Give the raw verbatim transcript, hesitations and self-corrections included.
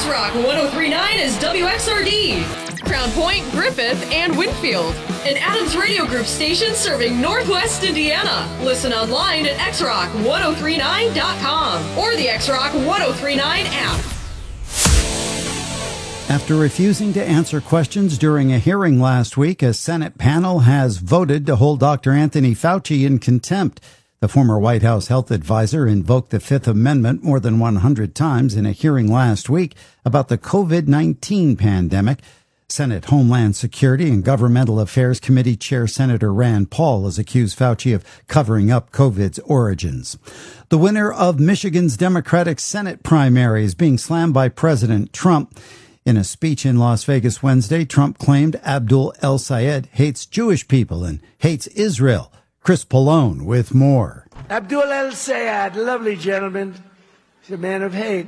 X-Rock one oh three point nine is W X R D. Crown Point, Griffith, and Winfield. An Adams Radio Group station serving Northwest Indiana. Listen online at x rock ten thirty-nine dot com or the X-Rock ten thirty-nine app. After refusing to answer questions during a hearing last week, a Senate panel has voted to hold Doctor Anthony Fauci in contempt. The former White House health advisor invoked the Fifth Amendment more than one hundred times in a hearing last week about the covid nineteen pandemic. Senate Homeland Security and Governmental Affairs Committee Chair Senator Rand Paul has accused Fauci of covering up COVID's origins. The winner of Michigan's Democratic Senate primary is being slammed by President Trump. In a speech in Las Vegas Wednesday, Trump claimed Abdul El-Sayed hates Jewish people and hates Israel. Chris Pallone with more. Abdul El-Sayed, lovely gentleman. He's a man of hate.